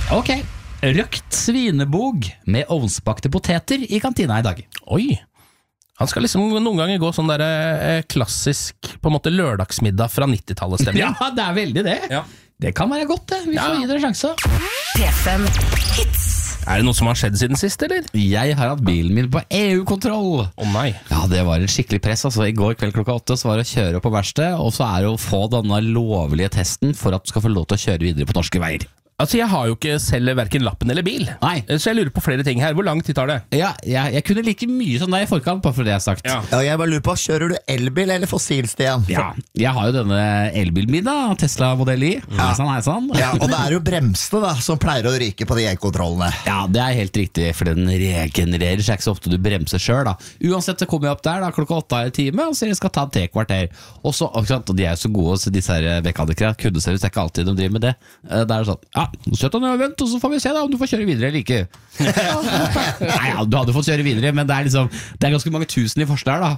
Ok, røkt svinebog med ovnsbakte poteter I kantina I dag. Oi, han skal liksom noen ganger gå sånn der klassisk på en måte lørdagsmiddag fra 90-tallet-stemning. Ja, det det. Ja. Det kan være godt det, vi får gi dere sjanse. P5 Hits. Det noe som har skjedd siden sist, eller? Jeg har hatt bilen min på EU-kontroll. Nei. Ja, det var en skikkelig press. Altså, I går kveld klokka 8 så var det å kjøre opp på verksted, og så det å få denne lovlige testen for at du skal få lov til å kjøre videre på norske veier. Altså, jeg har jo ikke selv hverken lappen eller bil. Nei. Så jeg lurer på flere ting her. Hvor lang tid tar det? Ja, jeg kunne like mye som deg I forkant, bare for det jeg har sagt. Ja. Ja, jeg bare lurer på, kjører du elbil eller fossil, Stian? Ja, jeg har jo denne elbilen min da, Tesla Model Y. Heisan. Ja, og det jo bremsene da, som pleier å ryke på de e-kontrollene. Ja, det helt riktig, for den regenererer seg ikke så ofte du bremser selv da. Uansett så kommer jeg opp der da, klokka 8 I time, og så jeg skal ta 3 kvarter. Og så, og de så gode, så disse her mekanikere, kundeservice ikke alltid de driver med det. Det sånn, ja, søtt og vent, og så får vi se da om du får kjøre videre eller ikke. Nei, ja, du hadde fått kjøre videre, men det liksom, det ganske mange tusen I forskjell da,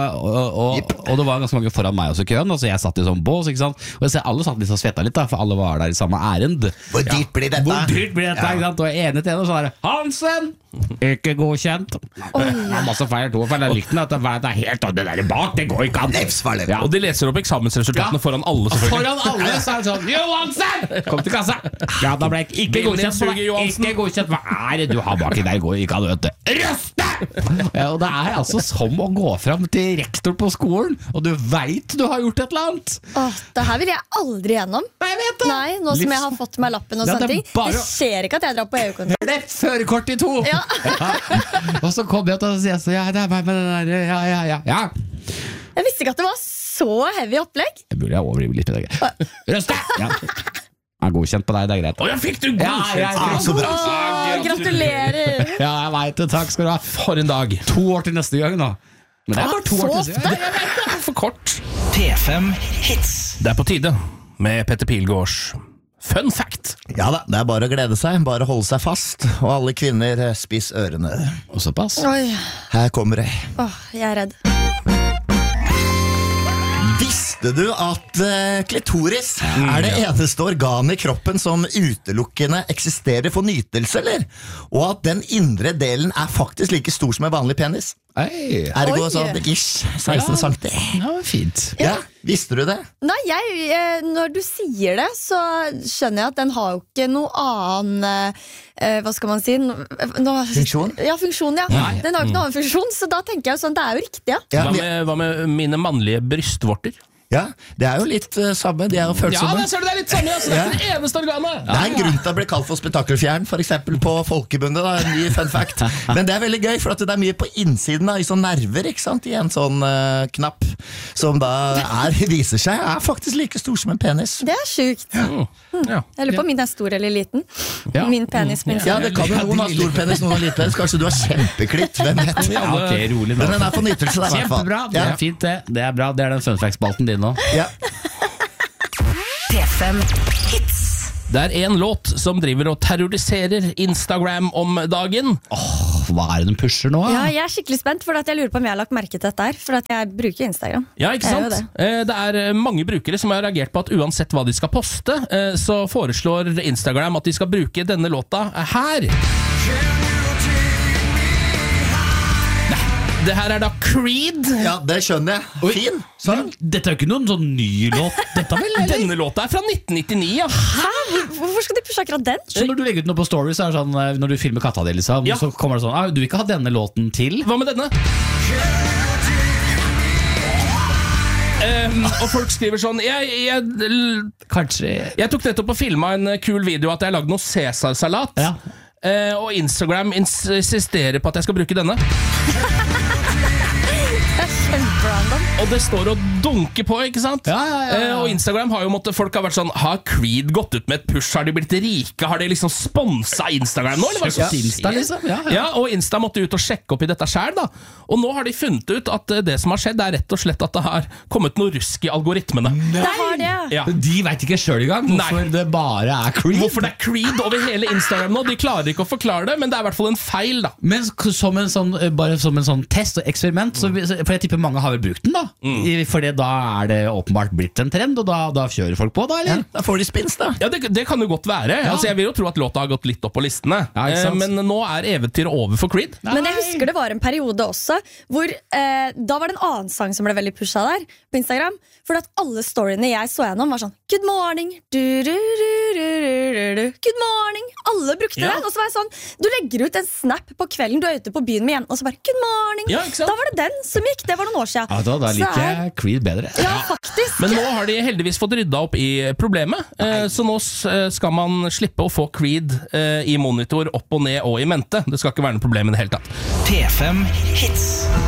og det var ganske mange foran meg også I køen, altså jeg satt I sånn bås, ikke sant? Og jeg ser alle satt litt og svettet litt da, for alle var der I samme ærend. Hvor dyrt blir dette? Hvor dyrt blir dette, ikke sant? Og jeg ene til en, og så Hansen! Ikke godkjent. Det masse feil to, for jeg likte den at det helt, og det der bak, det går ikke an. Livsfarlig. Og de leser opp eksamensresultatene foran alle, selvfølgelig. Foran alle, så det sånn, Johansen! Kom til kassa. Ja, da ble jeg ikke godkjent på deg. Ikke godkjent. Hva det du har baki der? Går ikke an å øte. Røste! Ja, og det altså som å gå frem til rektor på skolen, og du vet du har gjort et eller annet. Det her vil jeg aldri gjennom. Jeg vet det. Nei, nå som jeg har fått meg lappen og sånne ting. Det skjer ikke at jeg drar på EU-kontroll. Det førerkort I 2. Ja. Og så kom jeg til å si så, ja, det meg med den der, ja. Jeg visste ikke at det var så heavy opplegg. Jeg burde overdrive litt med det. Røste! Ja. Jeg godkjent på deg, det greit. Ja, fikk du godkjent? Så bra. Gratulerer. Ja, jeg vet det, takk skal du ha. For en dag. 2 år til neste gang nå. Men det bare 2 år til neste gang. Jeg vet det, for kort. P5 Hits. Det på tide med Petter Pilgaards Fun Fact. Ja da, det bare å glede seg, bare holde seg fast. Og alle kvinner, spiss ørene. Og såpass. Oi, Her kommer det. jeg redd. Visste du at klitoris det eneste organet I kroppen som utelukkende eksisterer for nytelse, eller? Og at den indre delen faktisk like stor som en vanlig penis? Hei. Ergo Oi. sånn ish 16 cm. Ja, fint. Ja, visste du det? Nei, når du sier det, så skjønner jeg at den har jo ikke noe annen hva skal man si? Funksjon? Ja, funksjon, ja. Nei. Den har jo ikke noen annen funksjon, så da tenker jeg sånn, det jo riktig, ja. Ja, Hva med mine mannlige brystvorter? ja, det jo litt samme, de jo følsomme. ser du det litt samme, altså. Det ikke det eneste organet. Det en grunn til å bli kalt for spetakkelfjern, for eksempel på folkebundet, da, en ny fun fact. Men det veldig gøy, for at det mye på innsiden da, I sånn nerver, ikke sant, I en sånn knapp, som da viser seg, faktisk like stor som en penis. Det sjukt. Ja. Jeg lurer på om min stor eller liten. Ja. Min penis, min Ja, det kan jo noen ha stor penis, noen ha liten penis. Kanskje du har kjempeklitt, hvem vet? Ja, ok, rolig nå. Men den for nytelse, da, I hvert fall. Kjempebra, det Ja. fint det. Det bra, det den funfact-spalten din nå. Ja. P5 Hits. Det en låt som driver og terroriserer Instagram om dagen. Hva det de pusher nå? Ja, jeg skikkelig spent, for at jeg lurer på om jeg har lagt merke til dette her, for at jeg bruker Instagram. Ja, ikke Jeg sant? gjør Det mange brukere som har reagert på at uansett hva de skal poste, så foreslår Instagram at de skal bruke denne låta her. Det her da Creed. Ja, det skjønner jeg. Fin. Men dette jo ikke noen sånn ny låt. Dette vel, eller? Denne låta fra 1999, ja. Hæ? Hvorfor skal de pushe akkurat den? Så når du legger ut noe på stories, så det sånn, når du filmer katta di, liksom, Ja. så kommer det sånn, du vil ikke ha denne låten til? Hva med denne? Og folk skriver sånn Kanskje. Jeg tok nettopp og filmet en kul video at jeg lagde noe Cæsar-salat. Ja. Og Instagram insisterer på at jeg skal bruke denne. Det kjemperandom. Og det står og dunker på, ikke sant? Ja. Og Instagram har jo folk har vært sånn, har Creed gått ut med et push? Har de blitt rike? Har de liksom sponset Instagram nå? Eller hva Ja. Insta, liksom. Ja. Og Insta måtte ut og sjekke opp I dette selv da. Og nå har de funnet ut at det som har skjedd rett og slett at det har kommet noe rusk I algoritmene. Det har det. Ja. De vet ikke selv I gang hvorfor Nei. det bare Creed. Hvorfor det Creed over hele Instagram nå? De klarer ikke å forklare det, men det I hvert fall en feil da. Men som en sånn, bare som en sånn test og eksperiment, for jeg tipper mange har vel brukt den da, for da det åpenbart blitt en trend, og da kjører folk på da, eller? Da får de spins da. Ja, det kan jo godt være. Altså, jeg vil jo tro at låta har gått litt opp på listene, men nå eventyret over for Creed. Men jeg husker det var en periode også hvor da var det en annen sang som ble veldig pushet der på Instagram, for at alle storyene jeg så gjennom var sånn Good morning, good morning. Alle brukte den, og så var jeg sånn du legger ut en snap på kvelden du ute på byen med jenten, og så bare good morning. Da var det den som gikk, det var noen år siden. Ja, da liker jeg Creed bedre. Ja, faktisk. Men nå har de heldigvis fått rydda opp i problemet, så nå skal man slippe å få Creed i monitor opp og ned og i mente. Det skal ikke være noe problem i det hele tatt. P5 Hits.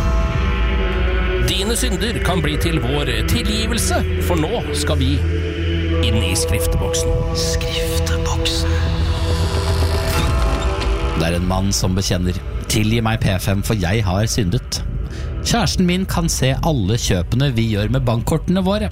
Dine synder kan bli til vår tilgivelse, for nå skal vi inn i skrifteboksen. Skrifteboksen. Det en mann som bekjenner tilgi meg P5, for jeg har syndet. Kjæresten min kan se alle kjøpene vi gjør med bankkortene våre.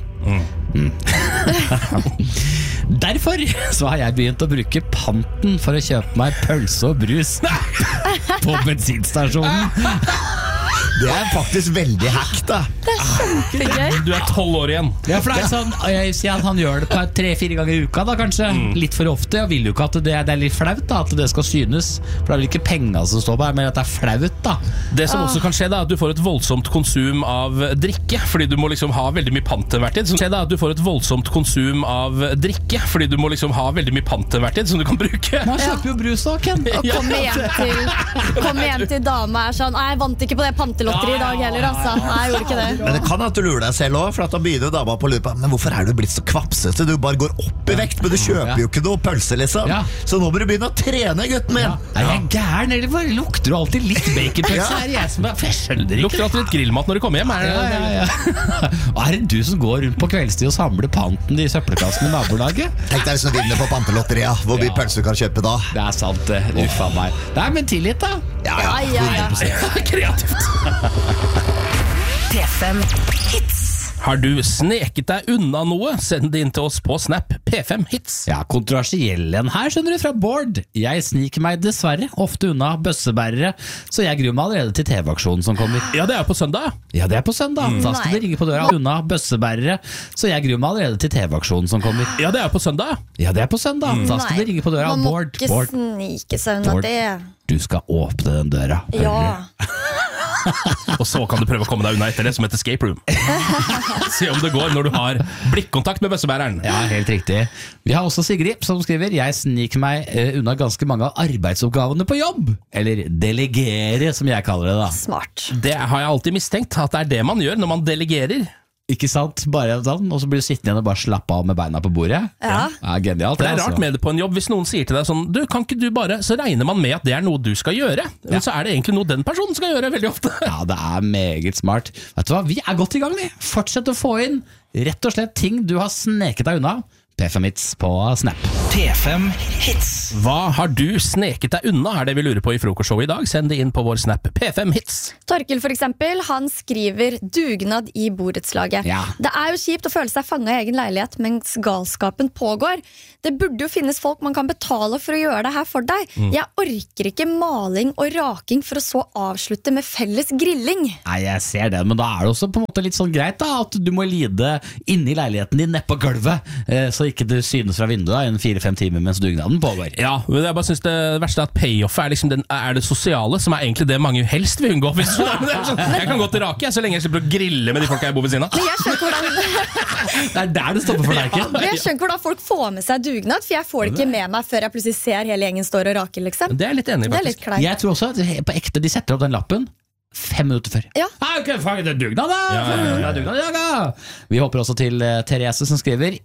Derfor så har jeg begynt å bruke panten for å kjøpe meg pølse og brus på bensinstasjonen. Det faktisk veldig hack da. Det kjempegøy. Du 12 år igjen. Ja, for det sånn, jeg sier at han gjør det på 3-4 ganger i uka da, kanskje litt for ofte. Jeg vil jo ikke at det er litt flaut da, at det skal synes. For det vel ikke penger som står på her, men at det flaut da. Det som også kan skje da, at du får et voldsomt konsum av drikke, fordi du må liksom ha veldig mye pant til hvert tid. Som skjer da, at du får et voldsomt konsum av drikke, fordi du må liksom ha veldig mye pant til hvert tid, som du kan bruke. Man kjøper jo brus da, Ken. Og komme hjem til dama sånn, jeg vant ikke på det pantelotteriet i dag heller, altså. Nei, jeg gjorde ikke det. Men det kan at du lurer deg selv også, for at da begynner jo dama på lupa. Men hvorfor du blitt så kvapsete? Du bare går opp i vekt, men du kjøper jo ikke noe pølse liksom. Så nå må du begynne å trene, gutten min. Er jeg gæren, eller bare lukter du alltid litt baconpølse? Jeg skjønner ikke. Lukter alltid litt grillmat når du kommer hjem. Det du som går rundt på kveldstid og samler panten i søppelkassen i nabolaget? Tenk deg hvis du vinner på pantelotteria. Hvor mye pølse du kan kjøpe da? Det sant, uffa meg. Nei, men tillit da. Ja. Kreativt. P5 Hits. Har du sneket deg unna noe? Send det inn til oss på Snap. P5 Hits. Ja, kontroversiell en her, skjønner du, fra Bård. Jeg sniker meg dessverre ofte unna bøssebærere, så jeg gruer meg allerede til TV-aksjonen som kommer. Ja, det på søndag. Ja, det på søndag. Da skal det ringe på døra unna bøssebærere, så jeg gruer meg allerede til TV-aksjonen som kommer. Ja, det på søndag. Ja, det på søndag. Da skal det ringe på døra. Man må Bård, ikke snike seg unna det. Du skal åpne den døra. Ja. Og så kan du prøve å komme deg unna etter det, som heter escape room. Se om det går når du har blikkontakt med bøssebæreren. Ja, helt riktig. Vi har også Sigrid som skriver: jeg sniker meg unna ganske mange av arbeidsoppgavene på jobb. Eller delegere, som jeg kaller det da. Smart. Det har jeg alltid mistenkt, at det det man gjør når man delegerer. Ikke sant? Bare sånn, og så blir du sittende igjen og bare slappe av med beina på bordet. Ja. Genialt. For det rart med det på en jobb. Hvis noen sier til deg sånn, du, kan ikke du bare, så regner man med at det noe du skal gjøre. Men så det egentlig noe den personen skal gjøre veldig ofte. Ja, det meget smart. Vet du hva, vi godt i gang, vi. Fortsett å få inn rett og slett ting du har sneket deg unna. P5 Hits på Snap. P5 Hits. Hva har du sneket deg unna, det vi lurer på i frokostshowet i dag. Send det inn på vår Snap. P5 Hits. Torkel for eksempel, han skriver dugnad i borettslaget. Ja. Det jo kjipt å føle seg fanget i egen leilighet mens galskapen pågår. Det burde jo finnes folk man kan betale for å gjøre det her for deg. Jeg orker ikke maling og raking for å så avslutte med felles grilling. Nei, jeg ser det, men da det også på en måte litt sånn greit da, at du må lide inni leiligheten din ned på gulvet, så ikke du synes fra vinduet i 4-5 timer mens dugnaden pågår. Ja, men jeg bare synes det verste at payoff liksom det sosiale, som egentlig det mange helst vil unngå. Jeg kan gå til rake, så lenge jeg slipper å grille med de folka jeg bor ved siden av. Men jeg skjønner hvordan Det der det stopper for deg, ikke? Jeg skjønner ikke hvordan folk får med seg dugnad, for jeg får det ikke med meg før jeg plutselig ser hele gjengen står og raker, liksom. Det jeg litt enig i, Det litt faktisk. kleint. Jeg tror også at på ekte de setter opp den lappen 5 minutter før. Ja. Ok, det dugnad da! Ja. Dugnad, ja. Vi hopper også til Therese som skriver: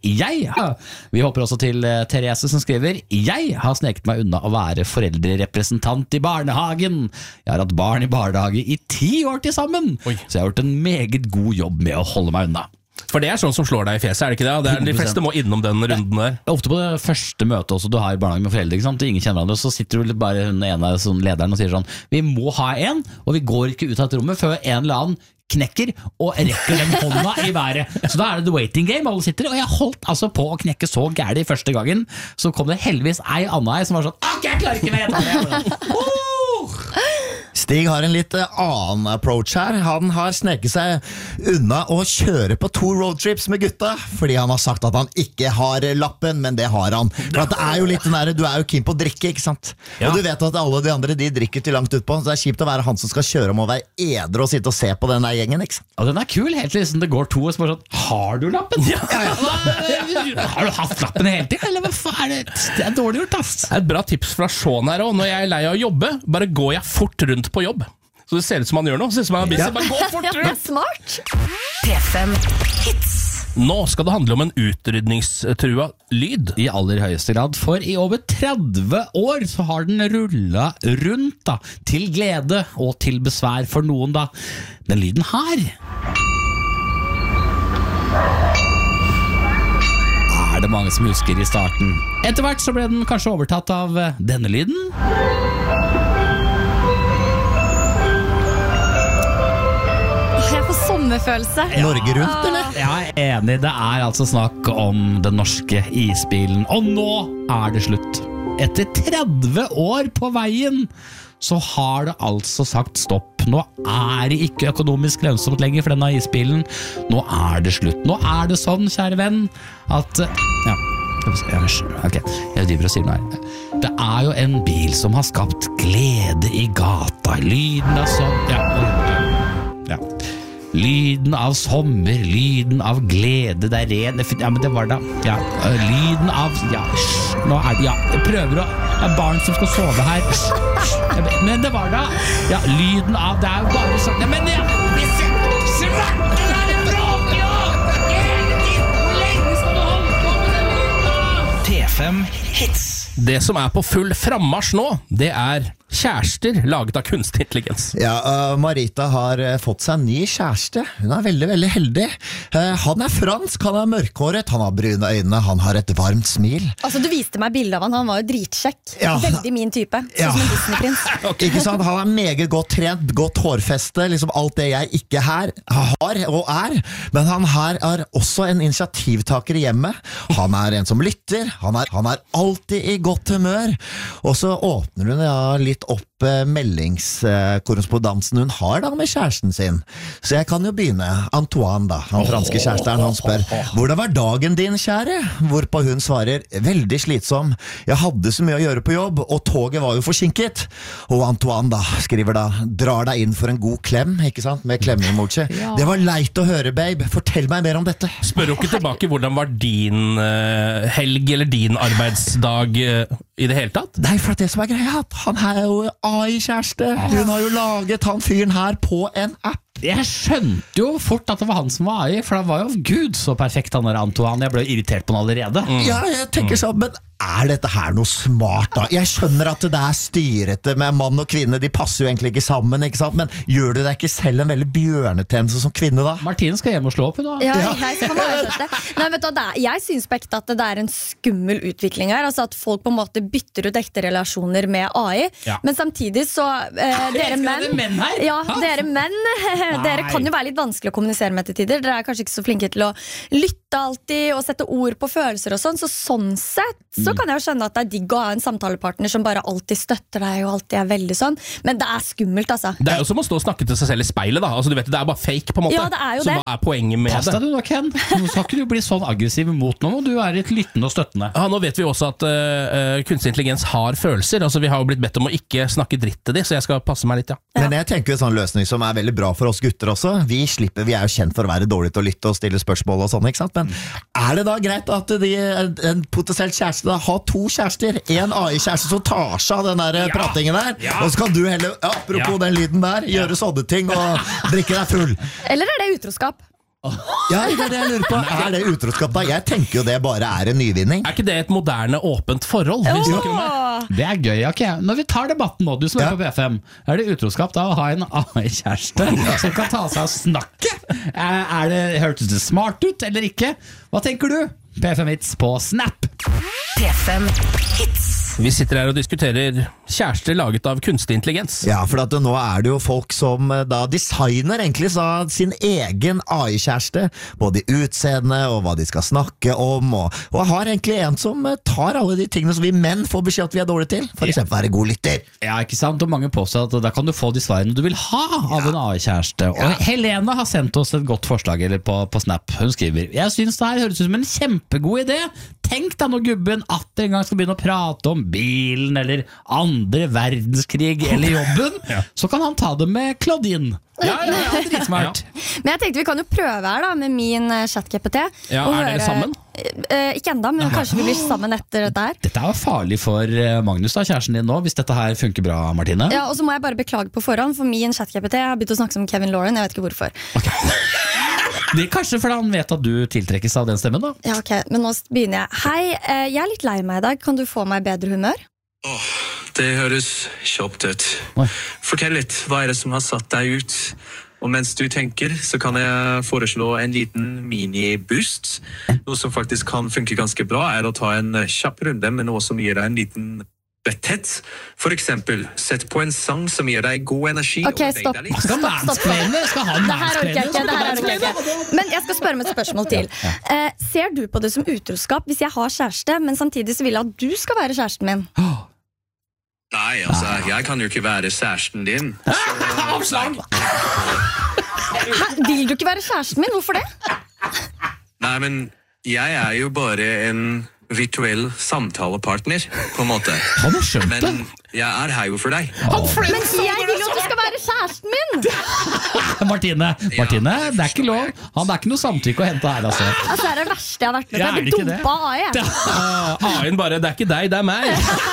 Vi hopper også til Therese som skriver: jeg har sneket meg unna å være foreldrerepresentant i barnehagen. Jeg har hatt barn i barnehage i 10 år til sammen, så jeg har gjort en meget god jobb med å holde meg unna. For det sånn som slår deg i fjeset, det ikke det? De fleste må innom den runden der. Ofte på det første møtet også du har i barnehagen med foreldre, ikke sant? Ingen kjenner hverandre, så sitter du bare hun ene sånn lederen og sier sånn: vi må ha en, og vi går ikke ut av et rommet før en eller annen knekker og rekker den hånda i været. Så da det the waiting game, alle sitter, og jeg holdt altså på å knekke så gærlig første gangen, så kom det heldigvis ei anna som var sånn: jeg klarer ikke mer! Stig har en litt annen approach her. Han har sneket seg unna å kjøre på 2 roadtrips med gutta, fordi han har sagt at han ikke har lappen, men det har han. For at det er jo litt den der, du er jo keen på å drikke, ikke sant? Ja. Og du vet at alle de andre, de drikker til langt utpå, så det er kjipt å være han som skal kjøre om å være edru og sitte og se på den der gjengen, ikke sant? Ja, den er kul, helt til liksom det går 2 og så bare sånn, har du lappen? Ja. Har du hatt lappen hele tiden, eller hva faen er det? Det er dårlig gjort, ass. Det er et bra tips fra Sean her også. Når jeg er lei av å jobbe, bare går jeg fort rundt på jobb. Så det ser ut som han gjør noe. Det ser ut som han er busy. Bare gå fort Ja, det er rundt. smart. P5 Hits. Nå skal det handle om en utrydningstrua lyd. I aller høyeste grad, for i over 30 år så har den rullet rundt da, til glede og til besvær for noen da. Den lyden her er det mange som husker i starten. Etter hvert så ble den kanskje overtatt av denne lyden. Jeg får sommerfølelse. Norge rundt, eller? Jeg er enig, det er altså snakk om den norske isbilen. Og nå er det slutt. Etter 30 år på veien så har det altså sagt stopp. Nå er det ikke økonomisk lønnsomt lenger for denne isbilen. Nå er det slutt. Nå er det sånn, kjære venn, at jeg driver og sier noe her. Det er jo en bil som har skapt glede i gata. Lyden av sånn lyden av sommer, lyden av glede. Det er ren, ja, men det var da lyden av, nå er det, jeg prøver å, det er barn som skal sove her, men det var da, lyden av, det er jo bare sånn, men snakker der, det bråker jo hele tiden, hvor lenge skal du holde på med den lyden da? P5 Hits. Det som er på full frammarsj nå, det er kjærester laget av kunstig intelligens. Ja, Marita har fått seg en ny kjæreste. Hun er veldig, veldig heldig. Han er fransk, han er mørkhåret, han har brune øyne, han har et varmt smil. Altså, du viste meg bildet av han var jo dritsjekk. Ja. Veldig min type. Ja. Sånn som en Disney-prins. Ikke sant? Han er meget godt trent, godt hårfeste, liksom alt det jeg ikke har og er. Men han her er også en initiativtaker i hjemmet. Han er en som lytter, han er alltid i godt humør. Og så åpner hun litt opp meldingskorrespondansen hun har da med kjæresten sin. Så jeg kan jo begynne. Antoine da, han franske kjæresteren, han spør: hvordan var dagen din, kjære? Hvorpå hun svarer: veldig slitsom. Jeg hadde så mye å gjøre på jobb, og toget var jo forsinket. Og Antoine da, skriver da: drar deg inn for en god klem, ikke sant? Med klemme-emoji. Det var leit å høre, babe. Fortell meg mer om dette. Spør jo ikke tilbake hvordan var din helg eller din arbeidsdag i det hele tatt? Nei, for det som er greia, han er jo AI-kjæreste. Hun har jo laget han fyren her på en app. Jeg skjønte jo fort at det var han som var AI, for han var jo gud så perfekt han der Antoine. Jeg ble jo irritert på han allerede. Ja, jeg tenker sånn, men er dette her noe smart da? Jeg skjønner at det er styrete med mann og kvinne, de passer jo egentlig ikke sammen, ikke sant? Men gjør du deg ikke selv en veldig bjørnetjeneste som kvinne da? Martine skal hjem og slå opp nå. Ja, jeg kan bare skjønne det. Nei, vet du, jeg synes på ekte at det er en skummel utvikling her, altså at folk på en måte bytter ut ekte relasjoner med AI, men samtidig så dere menn her? Ja, dere menn dere kan jo være litt vanskelig å kommunisere med til tider. Dere er kanskje ikke så flinke til å lytte alltid og sette ord på følelser og sånn sett så kan jeg jo skjønne at det er digg å ha en samtalepartner som bare alltid støtter deg og alltid er veldig sånn, men det er skummelt, altså. Det er jo som å stå og snakke til seg selv i speilet da, altså du vet, det er bare fake på en måte. Ja, det er jo så det. hva er poenget med Pass deg du nå, Ken. Nå skal ikke du bli sånn aggressiv mot noen, og du er litt lyttende og støttende. Ja, nå vet vi også at kunstig intelligens har følelser, altså vi har jo blitt bedt om å ikke snakke dritt til de, så jeg skal passe meg litt, ja. Men jeg tenker jo en sånn løsning som er veldig bra for oss gutter også. Vi er jo kjent for å være dårlig til å lytte og stille spørsmål og sånn, ikke sant? Men er det da greit at en potensielt kjæreste da har 2 kjærester, en AI-kjæreste som tar seg av den der pratingen der, og så kan du heller, apropos den lyden der, gjøre sånne ting og drikke deg full? Eller er det utroskap? Ja, det er det jeg lurer på. Er det utroskap da? Jeg tenker jo det bare er en nyvinning. Er ikke det et moderne, åpent forhold? Vi snakker om det. Det er gøy, ok. Når vi tar debatten nå, du som er på P5, er det utroskap da å ha en AI-kjæreste som kan ta seg av snakket? Hørtes det smart ut, eller ikke? Hva tenker du? P5 Hits på Snap. P5 Hits. Vi sitter her og diskuterer kjærester laget av kunstig intelligens. Ja, for at nå det jo folk som da designer egentlig sin egen AI-kjæreste, både i utseende og hva de skal snakke om, og har egentlig en som tar alle de tingene som vi menn får beskjed at vi dårlige til, for eksempel være god lytter. Ja, ikke sant? Og mange påstår at da kan du få de svarene du vil ha av en AI-kjæreste. Og Helena har sendt oss et godt forslag på Snap. Hun skriver: Jeg synes det her høres ut som en kjempegod idé. Tenk da når gubben atter en gang skal begynne å prate om bilen eller andre verdenskrig eller jobben, så kan han ta det med Claudine. Ja, dritsmart. Men jeg tenkte vi kan jo prøve her da med min ChatGPT. Ja, dere sammen? Ikke enda, men kanskje vi blir sammen etter dette her. Dette jo farlig for Magnus da, kjæresten din nå, hvis dette her funker bra, Martine. Ja, og så må jeg bare beklage på forhånd, for min ChatGPT har begynt å snakke som Kevin Lauren, jeg vet ikke hvorfor. Det kanskje fordi han vet at du tiltrekkes av den stemmen da. Ja, ok, men nå begynner jeg. Hei, jeg litt lei meg i dag, kan du få meg bedre humør? Det høres kjøpt ut. Fortell litt, hva det som har satt deg ut? Og mens du tenker, så kan jeg foreslå en liten mini-boost. Noe som faktisk kan funke ganske bra å ta en kjapp runde med noe som gir deg en liten letthet. For eksempel, sett på en sang som gir deg god energi. Ok, stopp. Skal mansplaine? Skal han Det her orker jeg mansplaine? ikke. Men jeg skal spørre om et spørsmål til. Ser du på det som utroskap hvis jeg har kjæreste, men samtidig så vil jeg at du skal være kjæresten min? Nei, altså, jeg kan jo ikke være kjæresten din. Vil du ikke være kjæresten min? Hvorfor det? Nei, men jeg jo bare en virtuell samtalepartner, på en måte. Han har skjønt det. Men jeg her jo for deg. Men jeg vil jo at du skal være kjæresten min! Martine, det ikke lov. Det ikke noe samtykke å hente her, altså. Altså, det det verste jeg har vært med. Ja, Jeg blir det ikke det? dumpa av AI. AI-en bare, det ikke deg, det meg.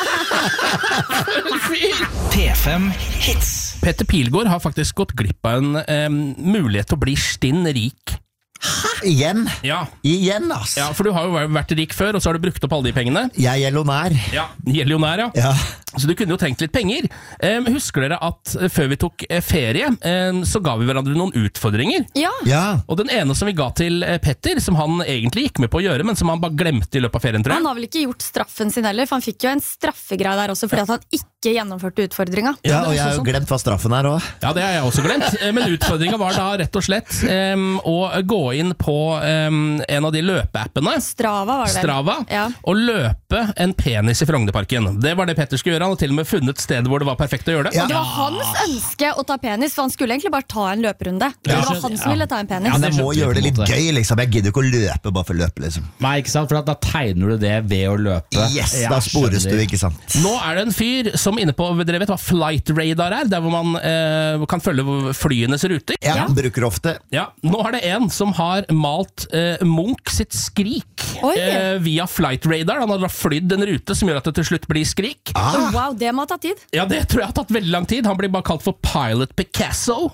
P5 Hits. Petter Pilgaard har faktisk gått glipp av en mulighet til å bli stinn rik. Igjen, ass. Ja, for du har jo vært rik før, og så har du brukt opp alle de pengene. Jeg Jelonær. Ja, Jelionær, Ja. Så du kunne jo tenkt litt penger. Husker dere at før vi tok ferie, så ga vi hverandre noen utfordringer? Ja. Og den ene som vi ga til Petter, som han egentlig gikk med på å gjøre, men som han bare glemte i løpet av ferien, tror Han jeg. har vel ikke gjort straffen sin heller, for han fikk jo en straffegreie der også, fordi at han ikke gjennomførte utfordringa. Ja, og det er jeg har jo sånn. glemt hva straffen også. Ja, det har jeg også glemt. Men utfordringen var da rett og slett å gå inn på en av de løpeappene, Strava var det vel. Strava, Ja. og løpe en penis i Frognerparken. Det var det Petter skulle gjøre. Han har til og med funnet stedet hvor det var perfekt å gjøre det. Ja. Det var hans ønske å ta penis, for han skulle egentlig bare ta en løperunde. Det var han som ville ta en penis. Ja, Men jeg må skjønte gjøre det jeg litt på en måte. gøy, liksom. Jeg gidder ikke å løpe bare for å løpe, liksom. Nei, ikke sant? For da tegner du det ved å løpe. Yes, Ja, da spores du, skjønner. ikke sant? Nå det en fyr som inne på, dere vet hva Flight Radar der hvor man kan følge flyenes ruter. Ja, bruker ofte. Ja, nå det en som har malt Munch sitt Skrik Oi. via Flight Radar. Han har da flydd en rute som gjør at det til slutt blir Skrik. Wow, det må ha tatt tid. Ja, det tror jeg har tatt veldig lang tid. Han blir bare kalt for Pilot Picasso.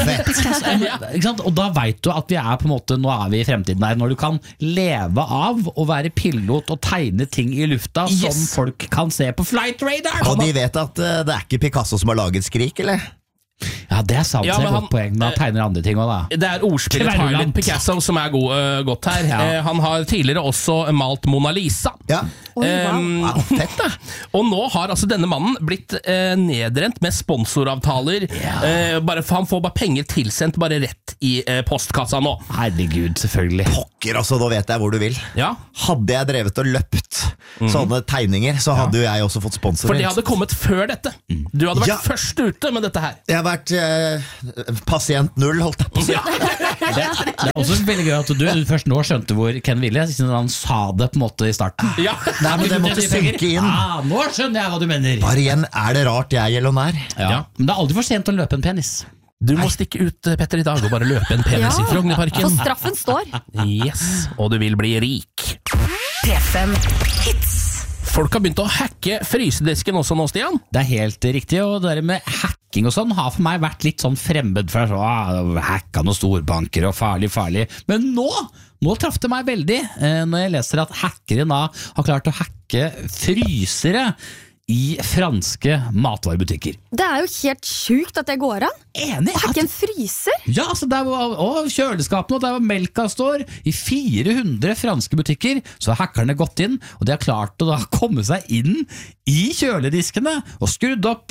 Ikke sant? Og da vet du at vi på en måte, nå vi i fremtiden her, når du kan leve av å være pilot og tegne ting i lufta som Yes. folk kan se på Flight Radar. Og de vet at det ikke Picasso som har laget Skrik, eller? Ja, det sant, Ja, det men godt poeng, men han tegner andre ting også da. Det ordspillet Kverulant. Pilot Picasso som godt her. Ja. Han har tidligere også malt Mona Lisa. Ja. Oi, wow. Wow, fett da. Og nå har altså denne mannen blitt nedrent med sponsoravtaler. Han får bare penger tilsendt bare rett i postkassa nå. Herregud, selvfølgelig. Pokker, altså, da vet jeg hvor du vil. Ja, Hadde jeg drevet og løpt sånne tegninger, så hadde jo jeg også fått For sponsorer. det hadde kommet før dette. Du hadde vært Ja. først ute med dette her. Jeg har vært pasient 0, holdt jeg på å si. Det er også veldig gøy at du først nå skjønte hvor Ken ville, siden han sa det på en måte i starten. Ja. Nei, men det måtte synke inn. Ja, nå skjønner jeg hva du mener. Bare igjen, det rart jeg er Jelonær? Ja. Men det er aldri for sent å løpe en penis. Du må stikke ut, Petter, i dag og bare løpe en penis i For Frognerparken. straffen står. Yes, og du vil bli rik. P5 Hits. Folk har begynt å hacke frysedisken også nå, Stian. Det er helt riktig, og det der med hacking og sånn har for meg vært litt sånn fremmed for hacka noen storbanker og farlig. Men nå traff det meg veldig når jeg leser at hackere da har klart å hacke frysere i franske matvarebutikker. Det er jo helt sjukt at det går an. Enig? Det er ikke en fryser. Ja, altså der var kjøleskapene, og der var melka står. I 400 franske butikker så har hackerne gått inn, og de har klart å da komme seg inn i kjølediskene og skrudd opp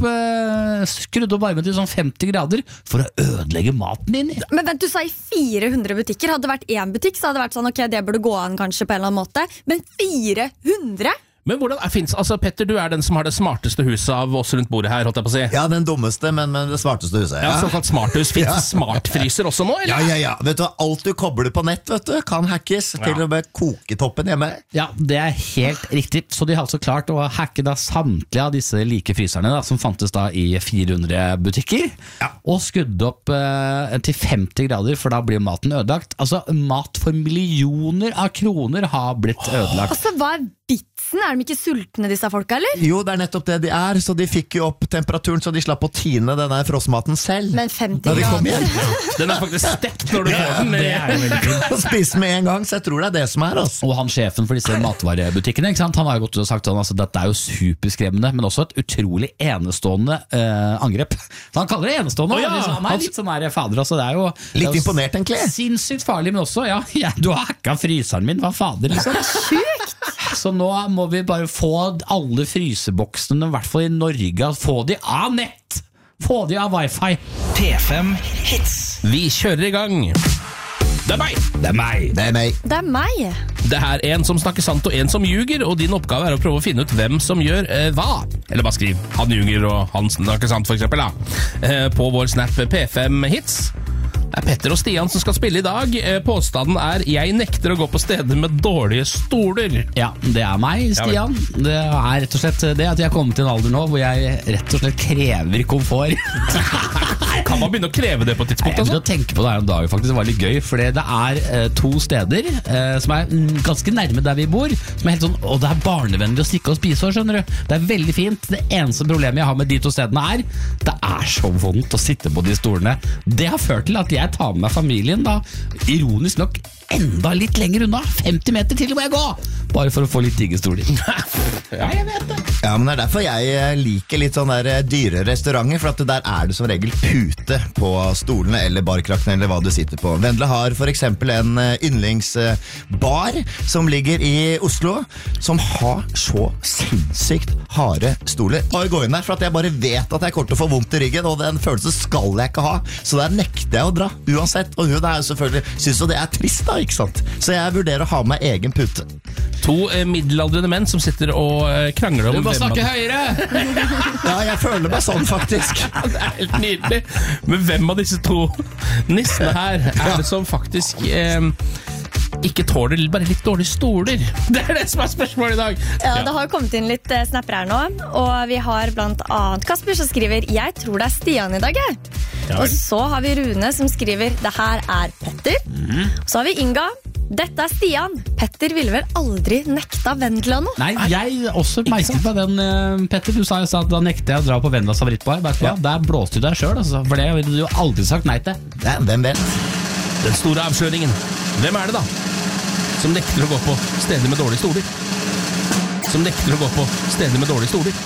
varmen til sånn 50 grader for å ødelegge maten inni. Men vent, du sa i 400 butikker. Hadde det vært én butikk, så hadde det vært sånn, ok, det burde gå an kanskje på en eller annen måte. Men 400? Men hvordan finnes, altså Petter, du er den som har det smarteste huset av oss rundt bordet her, holdt jeg på å si. Ja, den dummeste, men det smarteste huset. Ja, såkalt smarthus. Finnes Ja. smartfryser også nå, eller? Ja. Vet du, alt du kobler på nett, vet du, kan hackes. Til og med koketoppen hjemme. Ja, det er helt riktig. Så de har altså klart å hacke da samtlige av disse like fryserne da, som fantes da i 400 butikker, og skudde opp til 50 grader, for da blir maten ødelagt. Altså, mat for millioner av kroner har blitt ødelagt. Altså, hva er vitsen? Er de ikke sultne, disse folka, eller? Jo, det er nettopp det de er, så de fikk jo opp temperaturen, så de slapp å tine denne frostmaten selv. Men 50 Da de kom grader. hjem. Den er faktisk stekt når du får den. Det er jo veldig fint. Og spise med en gang, så jeg tror det er det som er, altså. Og han sjefen for disse matvarebutikkene, ikke sant? Han har jo gått ut og sagt sånn, altså, dette er jo superskremmende, men også et utrolig enestående angrep. Så han kaller det enestående. Ja, Han er litt sånn her fader, altså, det er jo Litt det er jo imponert, egentlig. Sinnssykt farlig, men også, du har hacka fryseren min, hva fader, liksom. Så nå må vi bare få alle fryseboksene, i hvert fall i Norge, få de av nett, få de av wifi. P5 Hits. Vi kjører i gang. Det er meg! Det er meg. Det er meg. Det er meg. Det er en som snakker sant og en som ljuger, og din oppgave er å prøve å finne ut hvem som gjør hva. Eller bare skriv 'han ljuger' og 'han snakker sant', for eksempel, da. På vår snap P5 Hits. Det er Petter og Stian som skal spille i dag. Påstanden er 'jeg nekter å gå på steder med dårlige stoler'. Ja, det er meg, Stian. Det er rett og slett det at jeg har kommet til en alder nå hvor jeg rett og slett krever komfort. Kan man begynne å kreve det på et tidspunkt? Jeg begynte Altså? å tenke på det her en dag, faktisk. Det var litt gøy, for det er 2 steder som er ganske nærme der vi bor, som er helt sånn, og det er barnevennlig å stikke og spise også, skjønner du. Det er veldig fint. Det eneste problemet jeg har med de 2 stedene er, det er så vondt å sitte på de stolene. Det har ført til at jeg tar med meg familien da, ironisk nok, enda litt lenger unna. 50 meter til må jeg gå, bare for å få litt digge stoler. Ja, jeg vet det. Ja, men det er derfor jeg liker litt sånn der dyre restauranter, for at der er det som regel pute på stolene eller barkrakkene eller hva du sitter på. Vendela har for eksempel en yndlingsbar som ligger i Oslo, som har så sinnssykt harde stoler. Og jeg går inn der for at jeg bare vet at jeg kommer til å få vondt i ryggen, og den følelsen skal jeg ikke ha, så der nekter jeg å dra, uansett. Og hun er jo selvfølgelig, synes jo det er trist da, ikke sant? Så jeg vurderer å ha med egen pute. 2 middelaldrende menn som sitter og krangler om Du må hvem av snakke dem- høyere! Ja, jeg føler meg sånn faktisk. Det er helt nydelig. Men hvem av disse 2 nissene her er det som faktisk ikke tåler bare litt dårlige stoler? Det er det som er spørsmålet i dag. Ja, det har jo kommet inn litt snapper her nå, og vi har blant annet Kasper som skriver 'jeg tror det er Stian i dag', jeg. Ja, Og vel. så har vi Rune som skriver 'det her er Petter'. Og så har vi Inga. 'Dette er Stian'. Petter ville vel aldri nekta Vendela noe? Nei, jeg også merket på den, Petter. Du sa at da nekter jeg å dra på Vendelas favorittbar. Vet du hva? Der blåste du deg selv, altså, for det ville du jo aldri sagt nei til. Ja, hvem vet? Den store avsløringen. Hvem er det da som nekter å gå på steder med dårlige stoler? Som nekter å gå på steder med dårlige stoler?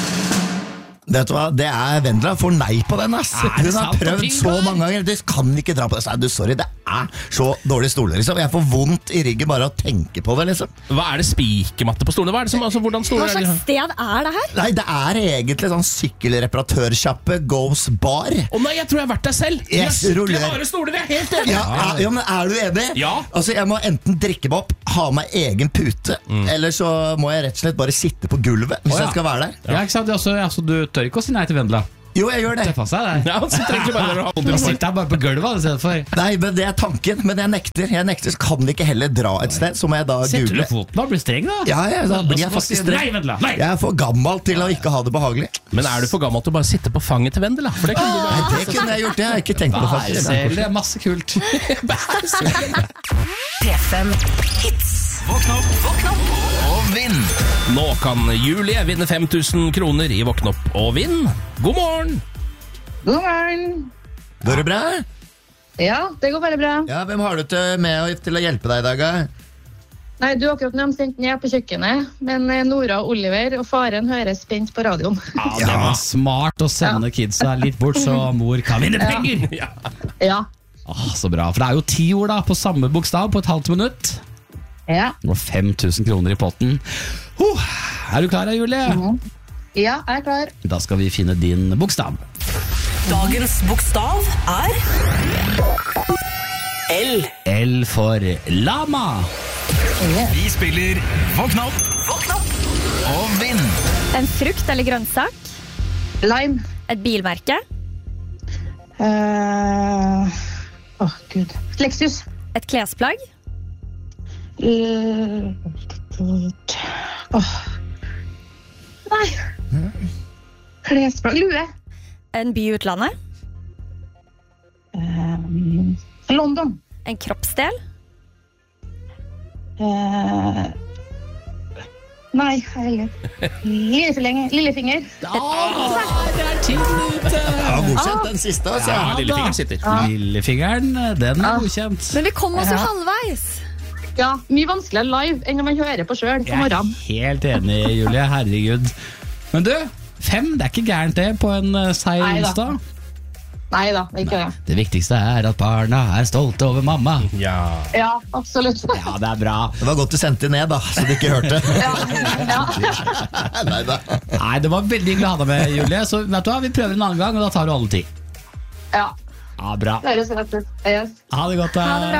Vet du hva, det er Vendela får nei på den, ass. Er det Hun har sant, prøvd Pingo? så mange ganger. Du kan ikke dra på det. Så, du, sorry, det er så dårlige stoler, liksom. Jeg får vondt i ryggen bare av å tenke på det, liksom. Hva er det spikermatte på stolene? Hva er det som, altså, hvordan Hva stoler er slags det? sted er det her? Nei, det er egentlig sånn sykkelreparatørsjappe Goes Bar. Å nei, jeg tror jeg har vært der selv. Yes, Skikkelig ruller. harde stoler, jeg er helt enig. Ja, men er du enig? Ja. Altså, jeg må enten drikke meg opp, ha meg egen pute, eller så må jeg rett og slett bare sitte på gulvet hvis Å, ja. jeg skal være der. Ja, ikke sant? Altså, du tør ikke å si nei til Vendela. Jo, jeg gjør det. Det passer deg. Ja, så trenger du bare å ha Du sitter der bare på gulvet i stedet for. Nei, men det er tanken, men jeg nekter. Så kan vi ikke heller dra et sted, så må jeg da Setter du google. foten da? Blir streng da? Ja, da blir jeg faktisk Nei, streng. Vendela! Nei! Jeg er for gammel til å ikke ha det behagelig. Men er du for gammel til å bare sitte på fanget til Vendela? For det kan du Nei, bare... det kunne jeg gjort, det har jeg ikke tenkt på Nei, faktisk. ser du, det er masse kult. P5 Hits. Våkn opp og vinn. Nå kan Julie vinne 5000 kroner i Våkn opp og vinn. God morgen! God morgen. Går det bra? Ja, det går veldig bra. Ja, hvem har du med til å hjelpe deg i dag? Nei, du akkurat nå sendt ned på kjøkkenet, men Nora og Oliver og faren hører spent på radioen. Ja, det var smart å sende kidsa litt bort, så mor kan vinne penger. Ja. Så bra, for det er jo 10 ord da, på samme bokstav på et halvt minutt. Ja. Og 5000 kroner i potten. Er du klar, Julie? Ja, jeg er klar. Da skal vi finne din bokstav. Dagens bokstav er L. L for lama. Vi spiller Våkn opp og vinn. En frukt eller grønnsak. Lime. Et bilmerke. Gud. Lexus. Et klesplagg. Nei. Klesplagg. Lue. En by i utlandet. London. En kroppsdel. Nei, Lillefinger. Det er 10 minutter. Ja, godkjent den siste, altså. Ja, lillefingeren sitter. Lillefingeren, den er godkjent. Men vi kom oss jo halvveis. Ja, mye vanskeligere live enn når man hører på selv på Jeg er morgenen. helt enig, Julie. Herregud. Men du, 5, det er ikke gærent det på en seig Neida. onsdag. Nei da, ikke det. Det viktigste er at barna er stolte over mamma. Ja. Ja, absolutt. Ja, det er bra. Det var godt du sendte ned, da, så du ikke hørte. Neida. Nei, det var veldig hyggelig å ha deg med, Julie. Så vet du hva, vi prøver en annen gang, og da tar du alle 10. Ja, Ja, bra. det høres rett ut. Yes. Ha det godt da. Ha det bra.